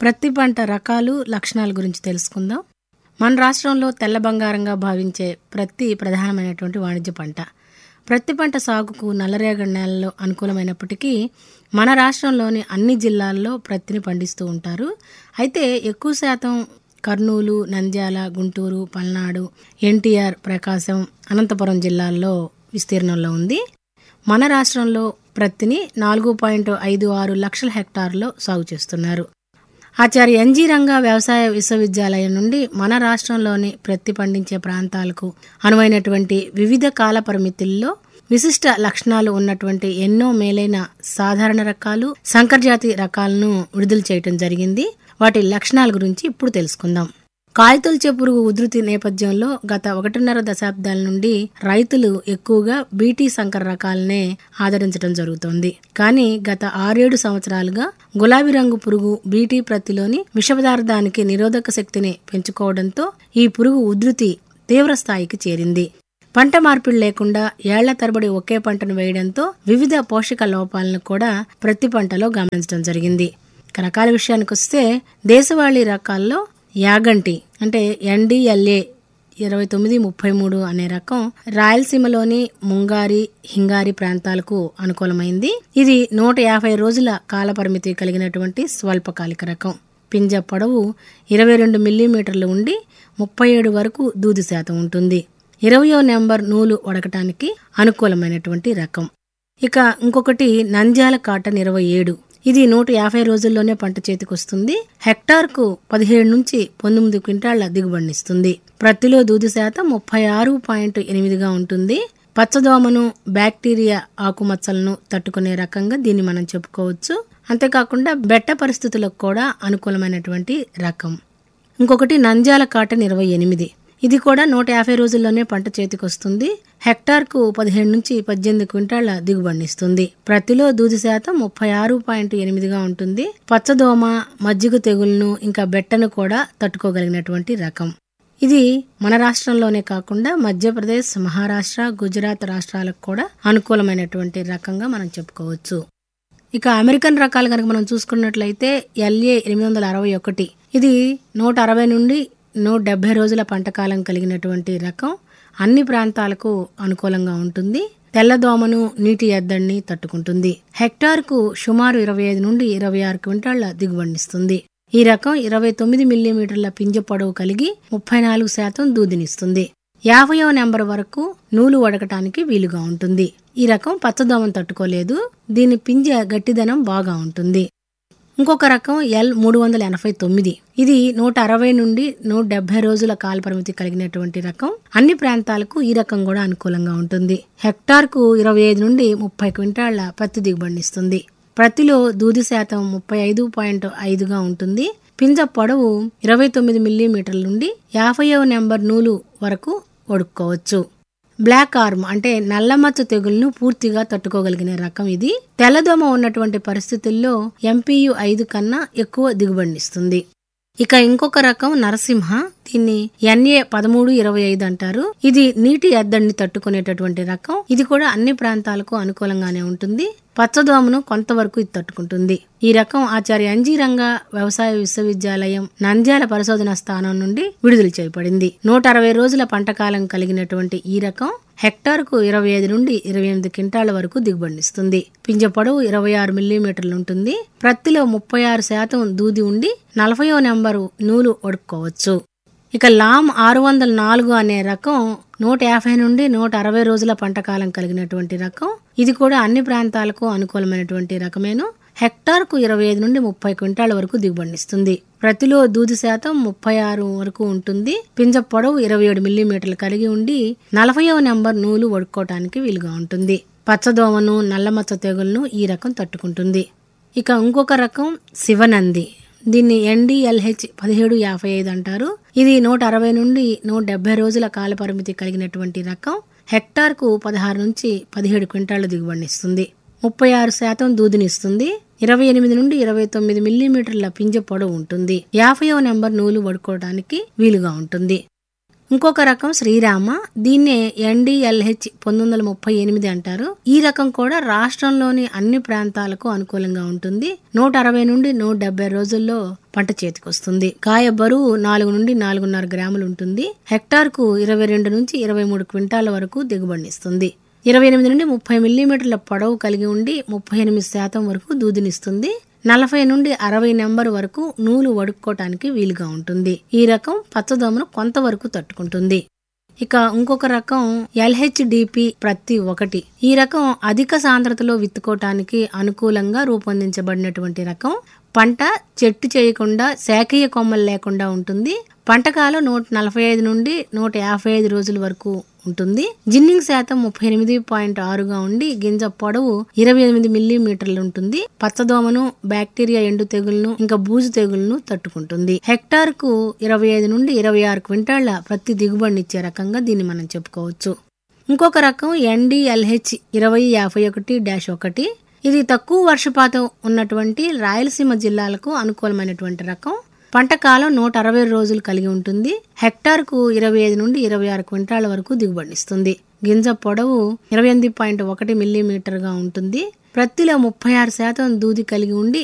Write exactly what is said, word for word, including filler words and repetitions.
ప్రత్తి పంట రకాలు, లక్షణాల గురించి తెలుసుకుందాం. మన రాష్ట్రంలో తెల్ల బంగారంగా భావించే ప్రత్తి ప్రధానమైనటువంటి వాణిజ్య పంట. ప్రత్తి పంట సాగుకు నల్లరేగడి నేలల్లో అనుకూలమైనప్పటికీ మన రాష్ట్రంలోని అన్ని జిల్లాల్లో ప్రత్తిని పండిస్తూ ఉంటారు. అయితే ఎక్కువ శాతం కర్నూలు, నంద్యాల, గుంటూరు, పల్నాడు, ఎన్టీఆర్, ప్రకాశం, అనంతపురం జిల్లాల్లో విస్తీర్ణంలో ఉంది. మన రాష్ట్రంలో ప్రత్తిని నాలుగు పాయింట్ ఐదు ఆరు లక్షల హెక్టార్లో సాగు చేస్తున్నారు. ఆచార్య ఎన్జీ రంగా వ్యవసాయ విశ్వవిద్యాలయం నుండి మన రాష్ట్రంలోని ప్రత్తి పండించే ప్రాంతాలకు అనువైనటువంటి వివిధ కాల పరిమితుల్లో విశిష్ట లక్షణాలు ఉన్నటువంటి ఎన్నో మేలైన సాధారణ రకాలు, సంకరజాతి రకాలను విడుదల చేయటం జరిగింది. వాటి లక్షణాల గురించి ఇప్పుడు తెలుసుకుందాం. కాయతొలిచే పురుగు ఉధృతి నేపథ్యంలో గత ఒకటిన్నర దశాబ్దాల నుండి రైతులు ఎక్కువగా బీటీ సంకర రకాలనే ఆదరించడం జరుగుతోంది. కానీ గత ఆరేడు సంవత్సరాలుగా గులాబీ రంగు పురుగు బీటీ ప్రత్తిలోని విష పదార్థానికి నిరోధక శక్తిని పెంచుకోవడంతో ఈ పురుగు ఉధృతి తీవ్ర స్థాయికి చేరింది. పంట మార్పిడి లేకుండా ఏళ్ల తరబడి ఒకే పంటను వేయడంతో వివిధ పోషక లోపాలను కూడా ప్రతి పంటలో గమనించడం జరిగింది. రకాల విషయానికి వస్తే దేశవాళీ రకాల్లో యాగంటి అంటే ఎన్డీఎల్ఏ ఇరవై తొమ్మిది ముప్పై మూడు అనే రకం రాయలసీమలోని ముంగారి, హింగారి ప్రాంతాలకు అనుకూలమైంది. ఇది నూట యాభై రోజుల కాల పరిమితి కలిగినటువంటి స్వల్పకాలిక రకం. పింజ పొడవు ఇరవై రెండు మిల్లీమీటర్లు ఉండి ముప్పై ఏడు వరకు దూది శాతం ఉంటుంది. ఇరవయో నెంబర్ నూలు వడకటానికి అనుకూలమైనటువంటి రకం. ఇక ఇంకొకటి నంద్యాల కాటన్ ఇరవై ఏడు. ఇది నూట యాభై రోజుల్లోనే పంట చేతికొస్తుంది. హెక్టార్కు పదిహేడు నుంచి పంతొమ్మిది క్వింటాళ్ల దిగుబడినిస్తుంది. ప్రత్తిలో దూది శాతం ముప్పై ఆరు పాయింట్ ఎనిమిదిగా ఉంటుంది. పచ్చదోమను, బ్యాక్టీరియా, ఆకుమచ్చలను తట్టుకునే రకంగా దీన్ని మనం చెప్పుకోవచ్చు. అంతేకాకుండా బెట్ట పరిస్థితులకు కూడా అనుకూలమైనటువంటి రకం. ఇంకొకటి నంద్యాల కాటన్ ఇరవై ఎనిమిది. ఇది కూడా నూట యాభై రోజుల్లోనే పంట చేతికొస్తుంది. హెక్టార్కు పదిహేడు నుంచి పద్దెనిమిది క్వింటాళ్ల దిగుబడినిస్తుంది. ప్రత్తిలో దూది శాతం ముప్పై ఆరు పాయింట్ ఎనిమిదిగా ఉంటుంది. పచ్చదోమ, మజ్జిగ తెగుళ్లను ఇంకా బెట్టను కూడా తట్టుకోగలిగినటువంటి రకం. ఇది మన రాష్ట్రంలోనే కాకుండా మధ్యప్రదేశ్, మహారాష్ట్ర, గుజరాత్ రాష్ట్రాలకు కూడా అనుకూలమైనటువంటి రకంగా మనం చెప్పుకోవచ్చు. ఇక అమెరికన్ రకాలు కనుక మనం చూసుకున్నట్లయితే ఎల్ఏ ఎనిమిది వందల అరవై ఒకటి. ఇది నూట అరవై నుండి నూట డెబ్బై రోజుల పంటకాలం కలిగినటువంటి రకం. అన్ని ప్రాంతాలకు అనుకూలంగా ఉంటుంది. తెల్లదోమను, నీటి ఎద్దడిని తట్టుకుంటుంది. హెక్టార్కు సుమారు ఇరవై ఐదు నుండి ఇరవై ఆరు క్వింటాళ్ల దిగుబడినిస్తుంది. ఈ రకం ఇరవై తొమ్మిది మిల్లీమీటర్ల పింజ పొడవు కలిగి ముప్పై నాలుగు శాతం దూదినిస్తుంది. యాభైవ నెంబర్ వరకు నూలు వడకటానికి వీలుగా ఉంటుంది. ఈ రకం పచ్చదోమను తట్టుకోలేదు. దీని పింజ గట్టిదనం బాగా ఉంటుంది. ఇంకొక రకం ఎల్ మూడు వందల ఎనభై తొమ్మిది. ఇది నూట అరవై నుండి నూట డెబ్బై రోజుల కాల పరిమితి కలిగినటువంటి రకం. అన్ని ప్రాంతాలకు ఈ రకం కూడా అనుకూలంగా ఉంటుంది. హెక్టార్కు ఇరవై ఐదు నుండి ముప్పై క్వింటాళ్ల పత్తి దిగుబడినిస్తుంది. ప్రత్తిలో దూది శాతం ముప్పై ఐదు పాయింట్ ఐదుగా ఉంటుంది. పింజ పొడవు ఇరవై తొమ్మిది మిల్లీమీటర్ల నుండి యాభైవ నెంబర్ నూలు వరకు వడుక్కోవచ్చు. బ్లాక్ ఆర్మ్ అంటే నల్లమచ్చ తెగుళ్లను పూర్తిగా తట్టుకోగలిగిన రకం ఇది. తెల్లదోమ ఉన్నటువంటి పరిస్థితుల్లో ఎంపీయు ఐదు కన్నా ఎక్కువ దిగుబడినిస్తుంది. ఇక ఇంకొక రకం నరసింహ. దీన్ని ఎన్ఏ పదమూడు ఇరవై ఐదు అంటారు. ఇది నీటి ఎద్దడిని తట్టుకునేటటువంటి రకం. ఇది కూడా అన్ని ప్రాంతాలకు అనుకూలంగానే ఉంటుంది. పచ్చదోమను కొంతవరకు ఇది తట్టుకుంటుంది. ఈ రకం ఆచార్య ఎన్జీ రంగా వ్యవసాయ విశ్వవిద్యాలయం నంద్యాల పరిశోధన స్థానం నుండి విడుదల చేయబడింది. నూట అరవై రోజుల పంటకాలం కలిగినటువంటి ఈ రకం హెక్టార్కు ఇరవై ఐదు నుండి ఇరవై ఎనిమిది క్వింటాళ్ల వరకు దిగుబడినిస్తుంది. పింజ పొడవు ఇరవై ఆరు మిల్లీమీటర్లు ఉంటుంది. ప్రత్తిలో ముప్పై ఆరు శాతం దూది ఉండి నలభైవ నెంబరు నూలు వడుక్కోవచ్చు. ఇక లామ్ ఆరు వందల నాలుగు అనే రకం నూట యాభై నుండి నూట అరవై రోజుల పంటకాలం కలిగినటువంటి రకం. ఇది కూడా అన్ని ప్రాంతాలకు అనుకూలమైనటువంటి రకమేను. హెక్టార్కు ఇరవై ఐదు నుండి ముప్పై క్వింటాళ్ల వరకు దిగుబడినిస్తుంది. ప్రతిలో దూది శాతం ముప్పై ఆరు వరకు ఉంటుంది. పింజ పొడవు ఇరవై ఏడు మిల్లీమీటర్లు కలిగి ఉండి నలభైవ నెంబర్ నూలు వడుకోవటానికి వీలుగా ఉంటుంది. పచ్చదోమను, నల్లమచ్చ తెగుళ్లను ఈ రకం తట్టుకుంటుంది. ఇక ఇంకొక రకం శివనంది. దీన్ని ఎన్డీఎల్హెచ్ పదిహేడు యాభై ఐదు అంటారు. ఇది నూట అరవై నుండి నూట డెబ్బై రోజుల కాల పరిమితి కలిగినటువంటి రకం. హెక్టార్కు పదహారు నుంచి పదిహేడు క్వింటాళ్ల దిగుబడినిస్తుంది. ముప్పై ఆరు శాతం దూదినిస్తుంది. ఇరవై ఎనిమిది నుండి ఇరవై తొమ్మిది మిల్లీమీటర్ల పింజ పొడవు ఉంటుంది. యాభైవ నెంబర్ నూలు వడుకోవడానికి వీలుగా ఉంటుంది. ఇంకొక రకం శ్రీరామ, దీన్నే ఎన్డిఎల్హెచ్ పంతొమ్మిది వందల ముప్పై ఎనిమిది అంటారు. ఈ రకం కూడా రాష్ట్రంలోని అన్ని ప్రాంతాలకు అనుకూలంగా ఉంటుంది. నూట అరవై నుండి నూట డెబ్బై రోజుల్లో పంట చేతికొస్తుంది. కాయ బరువు నాలుగు నుండి నాలుగున్నర గ్రాములు ఉంటుంది. హెక్టార్ కు ఇరవై రెండు నుంచి ఇరవై మూడు క్వింటాల వరకు దిగుబడినిస్తుంది. ఇరవై ఎనిమిది నుండి ముప్పై మిల్లీమీటర్ల పొడవు కలిగి ఉండి ముప్పై ఎనిమిది శాతం వరకు దూదినిస్తుంది. నలభై నుండి అరవై నెంబర్ వరకు నూలు వడుక్కోవటానికి వీలుగా ఉంటుంది. ఈ రకం పచ్చదోమను కొంతవరకు తట్టుకుంటుంది. ఇక ఇంకొక రకం ఎల్హెచ్డిపి ప్రతి ఒకటి. ఈ రకం అధిక సాంద్రతలో విత్తుకోవటానికి అనుకూలంగా రూపొందించబడినటువంటి రకం. పంట చెట్టు చేయకుండా శాఖీయ కొమ్మలు లేకుండా ఉంటుంది. పంటకాలం నూట నలభై ఐదు నుండి నూట యాభై ఐదు రోజుల వరకు ఉంటుంది. జిన్నింగ్ శాతం ముప్పై ఎనిమిది పాయింట్ ఆరుగా ఉండి గింజ పొడవు ఇరవై ఎనిమిది మిల్లీమీటర్లు ఉంటుంది. పచ్చదోమను, బ్యాక్టీరియా ఎండు తెగుళ్లను, ఇంకా బూజు తెగుళ్లను తట్టుకుంటుంది. హెక్టార్ కు ఇరవై ఐదు నుండి ఇరవై ఆరు క్వింటాళ్ల ప్రతి దిగుబడినిచ్చే రకంగా దీన్ని మనం చెప్పుకోవచ్చు. ఇంకొక రకం ఎన్డిఎల్హెచ్ ఇరవై యాభై ఒకటి డాష్ ఒకటి. ఇది తక్కువ వర్షపాతం ఉన్నటువంటి రాయలసీమ జిల్లాలకు అనుకూలమైనటువంటి రకం. పంట కాలం నూట అరవై రోజులు కలిగి ఉంటుంది. హెక్టార్ కు ఇరవై ఐదు నుండి ఇరవై ఆరు క్వింటాల వరకు దిగుబడినిస్తుంది. గింజ పొడవు ఇరవై ఎనిమిది పాయింట్ ఒకటి మిల్లీమీటర్ గా ఉంటుంది. ప్రత్తిలో ముప్పై ఆరు శాతం దూది కలిగి ఉండి